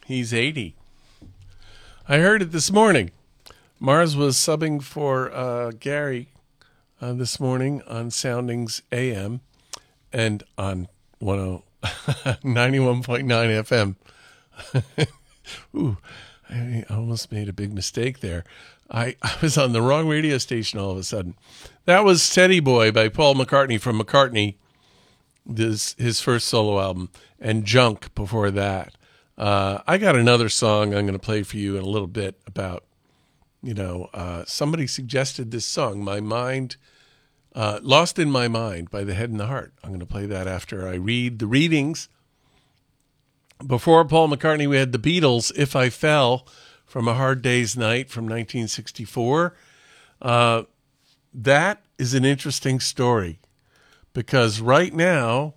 He's 80. I heard it this morning. Mars was subbing for Gary this morning on Soundings AM and on 91.9 FM. Ooh, I almost made a big mistake there. I was on the wrong radio station all of a sudden. That was Steady Boy by Paul McCartney from McCartney, his first solo album, and Junk before that. I got another song I'm going to play for you in a little bit about, somebody suggested this song, My Mind, Lost in My Mind by The Head and the Heart. I'm going to play that after I read the readings. Before Paul McCartney, we had the Beatles, If I Fell, from A Hard Day's Night from 1964. That is an interesting story because right now,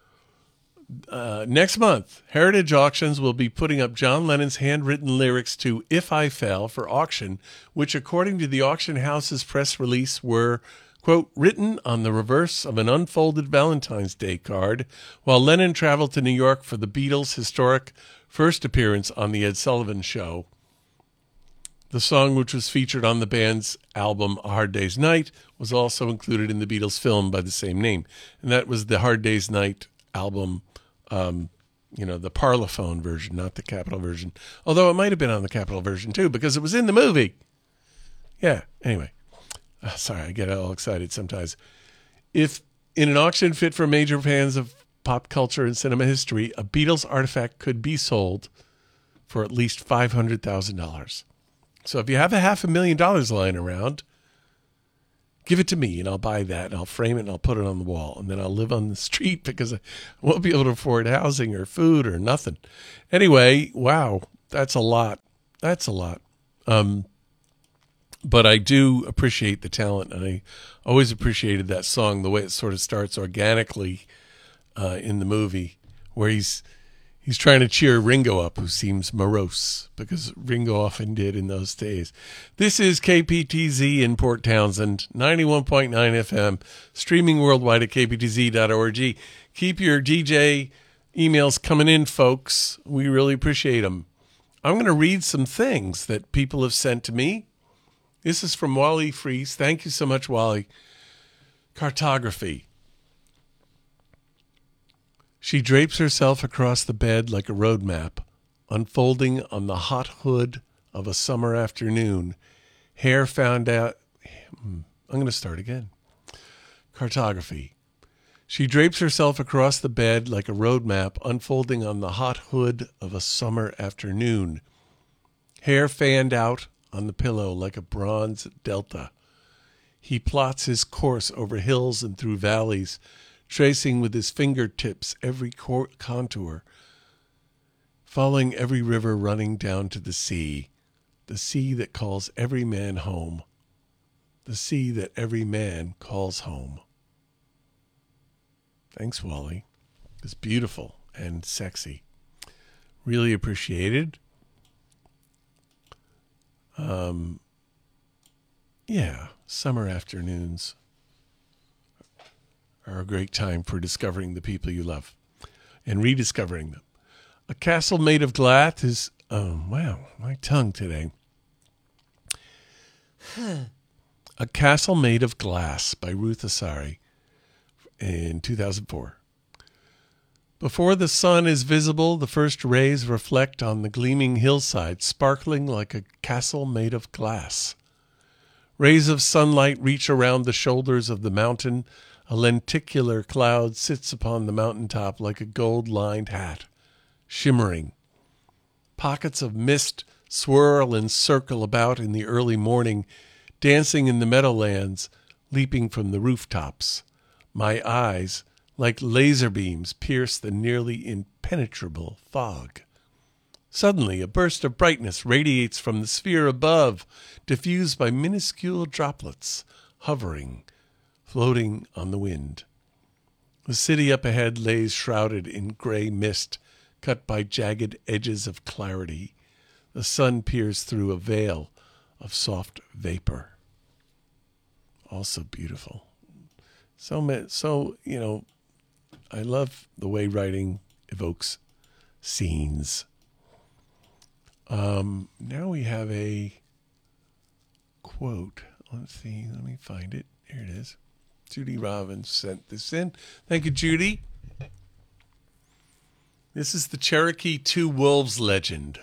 next month, Heritage Auctions will be putting up John Lennon's handwritten lyrics to If I Fell for auction, which according to the auction house's press release were, quote, written on the reverse of an unfolded Valentine's Day card while Lennon traveled to New York for the Beatles' historic first appearance on The Ed Sullivan Show. The song, which was featured on the band's album A Hard Day's Night, was also included in the Beatles' film by the same name. And that was the Hard Day's Night album, the Parlophone version, not the Capitol version. Although it might have been on the Capitol version too, because it was in the movie. Yeah, anyway. Sorry, I get all excited sometimes. If in an auction fit for major fans of pop culture and cinema history, a Beatles artifact could be sold for at least $500,000. So if you have $500,000 lying around, give it to me and I'll buy that and I'll frame it and I'll put it on the wall. And then I'll live on the street because I won't be able to afford housing or food or nothing. Anyway, wow, that's a lot. That's a lot. But I do appreciate the talent, and I always appreciated that song, the way it sort of starts organically in the movie, where he's trying to cheer Ringo up, who seems morose, because Ringo often did in those days. This is KPTZ in Port Townsend, 91.9 FM, streaming worldwide at kptz.org. Keep your DJ emails coming in, folks. We really appreciate them. I'm going to read some things that people have sent to me. This is from Wally Fries. Thank you so much, Wally. Cartography. She drapes herself across the bed like a road map, unfolding on the hot hood of a summer afternoon. Hair found out... I'm going to start again. Cartography. She drapes herself across the bed like a road map, unfolding on the hot hood of a summer afternoon. Hair fanned out on the pillow like a bronze delta. He plots his course over hills and through valleys, tracing with his fingertips every contour, following every river running down to the sea that calls every man home, the sea that every man calls home. Thanks, Wally. It's beautiful and sexy. Really appreciated. Summer afternoons are a great time for discovering the people you love and rediscovering them. A Castle Made of Glass is, my tongue today. A Castle Made of Glass by Ruth Asari in 2004. Before the sun is visible, the first rays reflect on the gleaming hillside, sparkling like a castle made of glass. Rays of sunlight reach around the shoulders of the mountain. A lenticular cloud sits upon the mountaintop like a gold-lined hat, shimmering. Pockets of mist swirl and circle about in the early morning, dancing in the meadowlands, leaping from the rooftops. My eyes, like laser beams, pierce the nearly impenetrable fog. Suddenly, a burst of brightness radiates from the sphere above, diffused by minuscule droplets, hovering, floating on the wind. The city up ahead lays shrouded in gray mist, cut by jagged edges of clarity. The sun peers through a veil of soft vapor. Also beautiful. I love the way writing evokes scenes. Now we have a quote. Let's see. Let me find it. Here it is. Judy Robbins sent this in. Thank you, Judy. This is the Cherokee Two Wolves legend.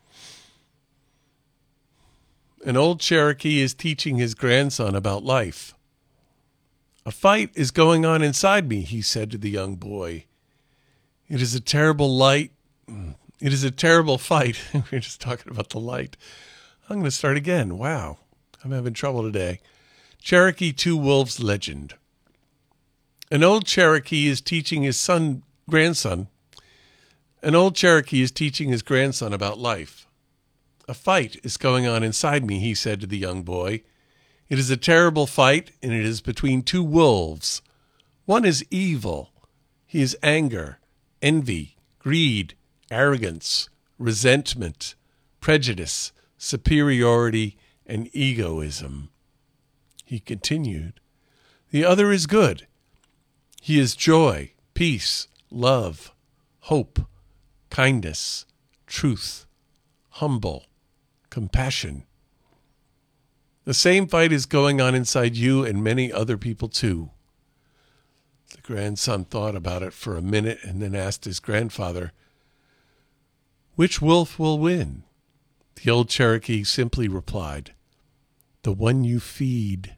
An old Cherokee is teaching his grandson about life. A fight is going on inside me, he said to the young boy. It is a terrible light. It is a terrible fight. We're just talking about the light. I'm going to start again. Wow. I'm having trouble today. Cherokee Two Wolves legend. An old Cherokee is teaching his grandson about life. A fight is going on inside me, he said to the young boy. It is a terrible fight, and it is between two wolves. One is evil. He is anger, envy, greed, arrogance, resentment, prejudice, superiority, and egoism. He continued, the other is good. He is joy, peace, love, hope, kindness, truth, humble, compassion. The same fight is going on inside you and many other people too. The grandson thought about it for a minute and then asked his grandfather, which wolf will win? The old Cherokee simply replied, the one you feed.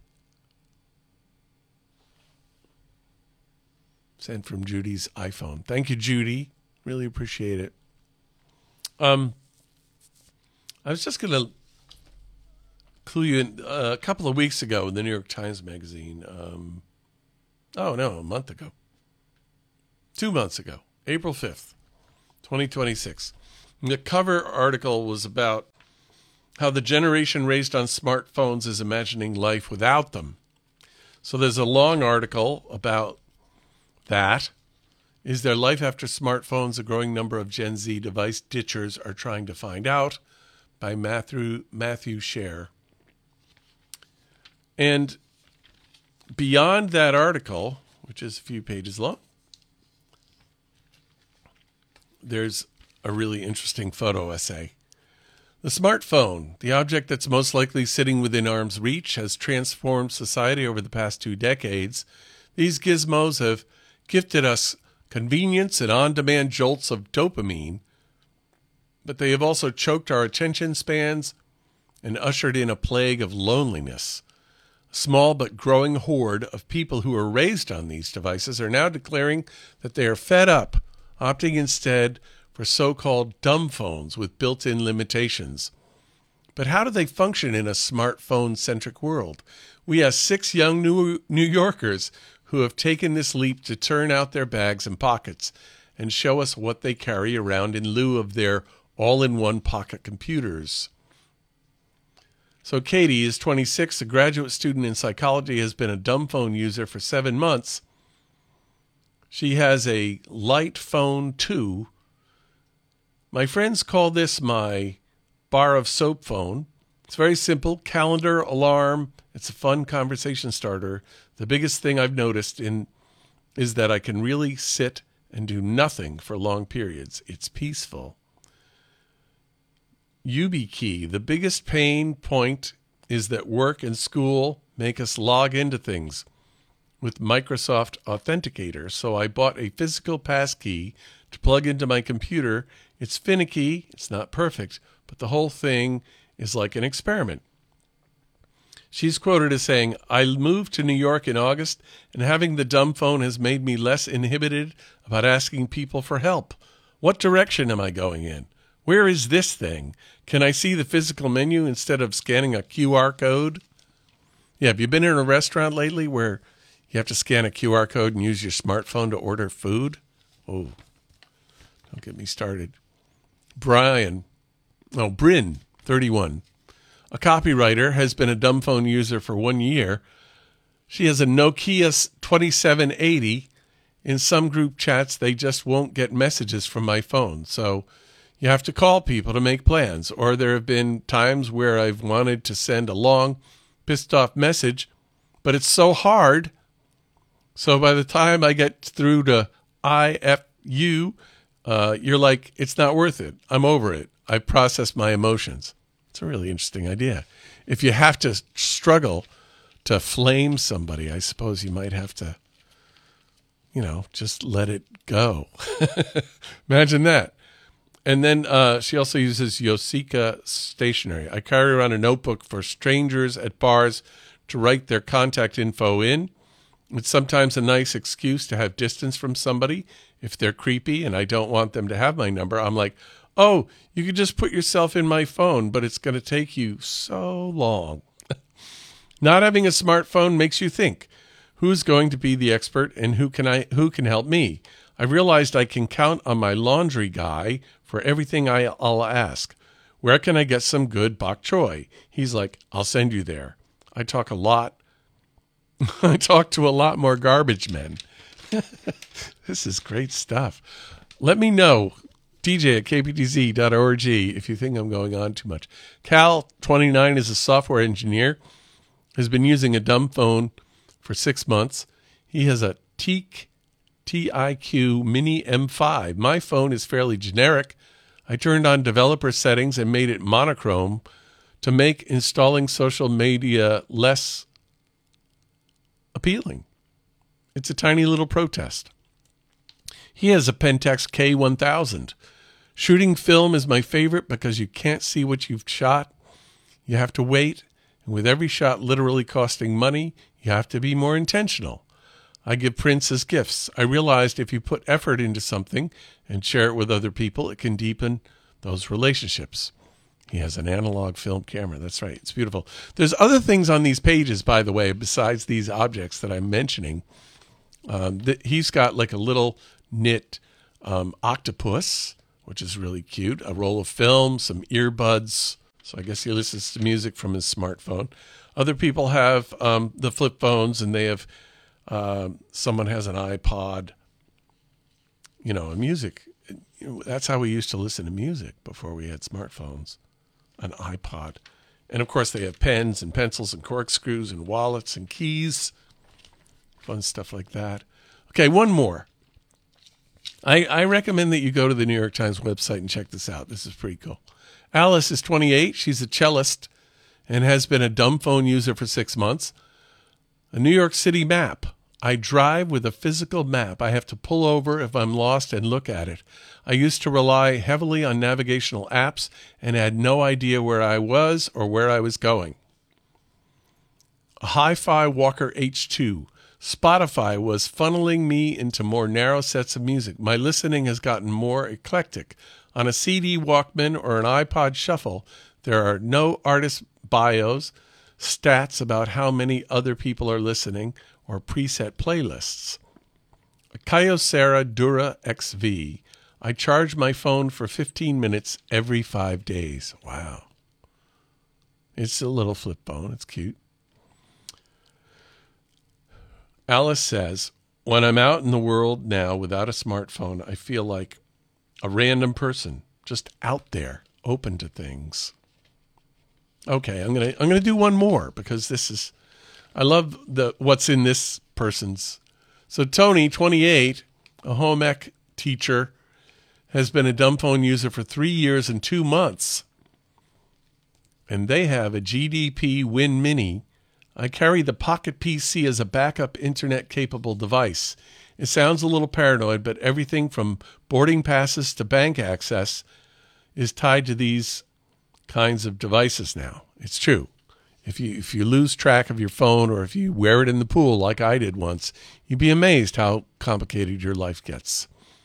Sent from Judy's iPhone. Thank you, Judy. Really appreciate it. I was just going to clue you in. A couple of weeks ago in the New York Times Magazine, a month ago. 2 months ago, April 5th, 2026. The cover article was about how the generation raised on smartphones is imagining life without them. So there's a long article about that. Is there life after smartphones? A growing number of Gen Z device ditchers are trying to find out, by Matthew Scher. And beyond that article, which is a few pages long, there's a really interesting photo essay. The smartphone, the object that's most likely sitting within arm's reach, has transformed society over the past 2 decades. These gizmos have gifted us convenience and on-demand jolts of dopamine, but they have also choked our attention spans and ushered in a plague of loneliness. A small but growing horde of people who were raised on these devices are now declaring that they are fed up, opting instead for so-called dumb phones with built-in limitations. But how do they function in a smartphone-centric world? We asked 6 young New Yorkers who have taken this leap to turn out their bags and pockets and show us what they carry around in lieu of their all-in-one pocket computers. So Katie is 26, a graduate student in psychology, has been a dumb phone user for 7 months. She has a light phone 2. My friends call this my bar of soap phone. It's very simple, calendar, alarm. It's a fun conversation starter. The biggest thing I've noticed is that I can really sit and do nothing for long periods. It's peaceful. YubiKey, the biggest pain point is that work and school make us log into things with Microsoft Authenticator. So I bought a physical passkey to plug into my computer. It's finicky. It's not perfect, but the whole thing is like an experiment. She's quoted as saying, I moved to New York in August, and having the dumb phone has made me less inhibited about asking people for help. What direction am I going in? Where is this thing? Can I see the physical menu instead of scanning a QR code? Yeah, have you been in a restaurant lately where you have to scan a QR code and use your smartphone to order food? Oh, don't get me started. Bryn, 31. A copywriter, has been a dumb phone user for 1 year. She has a Nokia 2780. In some group chats, they just won't get messages from my phone. So you have to call people to make plans. Or there have been times where I've wanted to send a long, pissed off message, but it's so hard. So by the time I get through to IFU, you're like, it's not worth it. I'm over it. I process my emotions. It's a really interesting idea. If you have to struggle to flame somebody, I suppose you might have to, just let it go. Imagine that. And then she also uses Yosika stationery. I carry around a notebook for strangers at bars to write their contact info in. It's sometimes a nice excuse to have distance from somebody. If they're creepy and I don't want them to have my number, I'm like, oh, you could just put yourself in my phone, but it's going to take you so long. Not having a smartphone makes you think, who's going to be the expert and who can help me? I realized I can count on my laundry guy for everything I'll ask. Where can I get some good bok choy? He's like, I'll send you there. I talk a lot. I talk to a lot more garbage men. This is great stuff. Let me know, dj@kptz.org, if you think I'm going on too much. Cal, 29, is a software engineer, has been using a dumb phone for 6 months. He has a TIQ Mini M5. My phone is fairly generic. I turned on developer settings and made it monochrome to make installing social media less appealing. It's a tiny little protest. He has a Pentax K1000. Shooting film is my favorite because you can't see what you've shot. You have to wait, and with every shot literally costing money, you have to be more intentional. I give prints as gifts. I realized if you put effort into something and share it with other people, it can deepen those relationships. He has an analog film camera. That's right. It's beautiful. There's other things on these pages, by the way, besides these objects that I'm mentioning. He's got like a little knit octopus, which is really cute, a roll of film, some earbuds. So I guess he listens to music from his smartphone. Other people have the flip phones, and they have someone has an iPod, a music. That's how we used to listen to music before we had smartphones, an iPod. And, of course, they have pens and pencils and corkscrews and wallets and keys, fun stuff like that. Okay, one more. I recommend that you go to the New York Times website and check this out. This is pretty cool. Alice is 28. She's a cellist and has been a dumb phone user for 6 months. A New York City map. I drive with a physical map. I have to pull over if I'm lost and look at it. I used to rely heavily on navigational apps and had no idea where I was or where I was going. A Hi-Fi Walker H2. Spotify was funneling me into more narrow sets of music. My listening has gotten more eclectic. On a CD Walkman or an iPod Shuffle, there are no artist bios, stats about how many other people are listening, or preset playlists. A Kyocera Dura XV. I charge my phone for 15 minutes every 5 days. Wow. It's a little flip phone. It's cute. Alice says, when I'm out in the world now without a smartphone, I feel like a random person, just out there, open to things. Okay, I'm gonna do one more because this is, I love what's in this person's. So Tony, 28, a home ec teacher, has been a dumb phone user for 3 years and 2 months, and they have a GDP Win Mini. I carry the Pocket PC as a backup internet-capable device. It sounds a little paranoid, but everything from boarding passes to bank access is tied to these kinds of devices now. It's true. If you lose track of your phone, or if you wear it in the pool like I did once, you'd be amazed how complicated your life gets.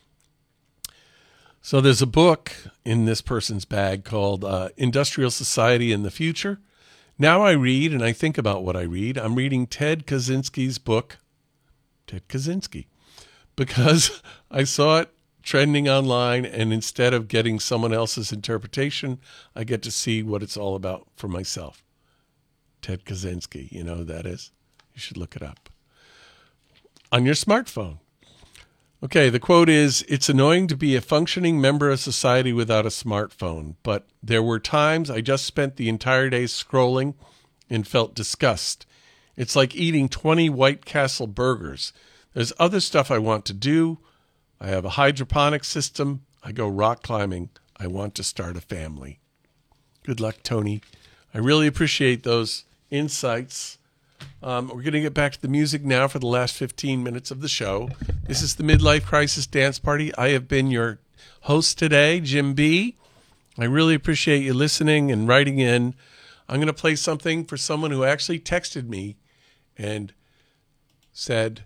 So there's a book in this person's bag called Industrial Society in the Future. Now I read and I think about what I read. I'm reading Ted Kaczynski's book, Ted Kaczynski, because I saw it trending online, and instead of getting someone else's interpretation, I get to see what it's all about for myself. Ted Kaczynski, you know who that is? You should look it up on your smartphone. Okay, the quote is, it's annoying to be a functioning member of society without a smartphone, but there were times I just spent the entire day scrolling and felt disgust. It's like eating 20 White Castle burgers. There's other stuff I want to do. I have a hydroponic system. I go rock climbing I want to start a family. Good luck, Tony. I really appreciate those insights. We're going to get back to the music now for the last 15 minutes of the show. This is the Midlife Crisis Dance Party. I have been your host today, Jim B. I really appreciate you listening and writing in. I'm going to play something for someone who actually texted me and said,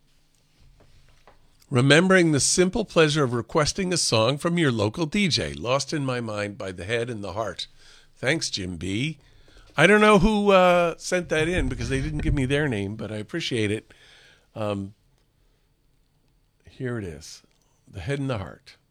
remembering the simple pleasure of requesting a song from your local DJ, Lost in My Mind by The Head and the Heart. Thanks, Jim B. I don't know who sent that in because they didn't give me their name, but I appreciate it. Here it is, The Head and the Heart.